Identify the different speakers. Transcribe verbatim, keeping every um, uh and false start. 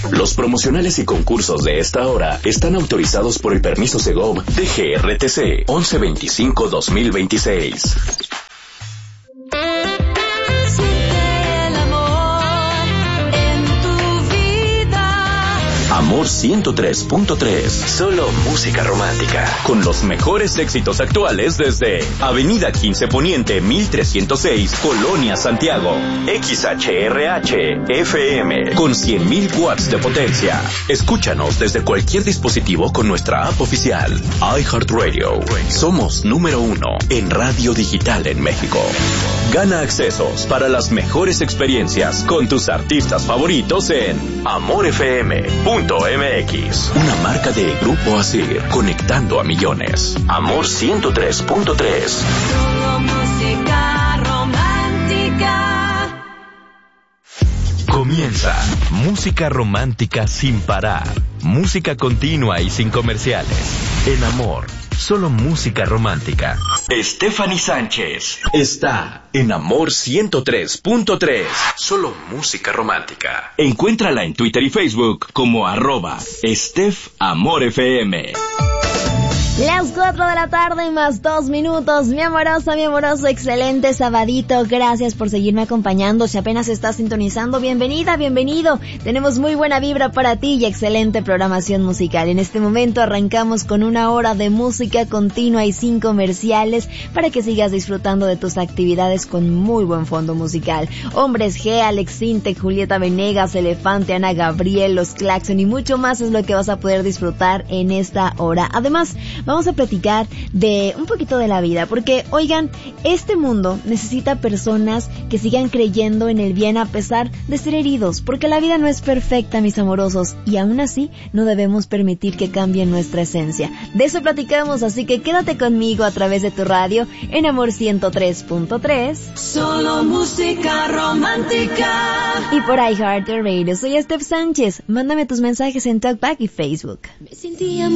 Speaker 1: Los promocionales y concursos de esta hora están autorizados por el permiso Segov de G R T C once veinticinco dos mil veintiséis. Amor ciento tres punto tres. Solo música romántica. Con los mejores éxitos actuales desde Avenida quince Poniente mil trescientos seis, Colonia Santiago. X H R H F M con cien mil watts de potencia. Escúchanos desde cualquier dispositivo con nuestra app oficial. iHeartRadio. Somos número uno en radio digital en México. Gana accesos para las mejores experiencias con tus artistas favoritos en amor f m punto m x. Una marca de Grupo Asir, conectando a millones. Amor ciento tres punto tres.
Speaker 2: Solo música romántica.
Speaker 3: Comienza Música Romántica sin parar. Música continua y sin comerciales. En Amor, solo música romántica.
Speaker 1: Stephanie Sánchez está en Amor ciento tres punto tres. Solo música romántica. Encuéntrala en Twitter y Facebook como arroba Steph Amor F M.
Speaker 4: Las cuatro de la tarde más dos minutos. Mi amorosa, mi amoroso, excelente sabadito. Gracias por seguirme acompañando. Si apenas estás sintonizando, bienvenida, bienvenido. Tenemos muy buena vibra para ti y excelente programación musical. En este momento arrancamos con una hora de música continua y sin comerciales para que sigas disfrutando de tus actividades con muy buen fondo musical. Hombres G, Alex Sintek, Julieta Venegas, Elefante, Ana Gabriel, Los Claxon y mucho más es lo que vas a poder disfrutar en esta hora. Además, vamos a platicar de un poquito de la vida, porque, oigan, este mundo necesita personas que sigan creyendo en el bien a pesar de ser heridos, porque la vida no es perfecta, mis amorosos, y aún así no debemos permitir que cambie nuestra esencia. De eso platicamos, así que quédate conmigo a través de tu radio en Amor ciento tres punto tres.
Speaker 2: Solo música romántica.
Speaker 4: Y por iHeartRadio, soy Steph Sánchez. Mándame tus mensajes en TalkBack y Facebook.
Speaker 2: Me sentía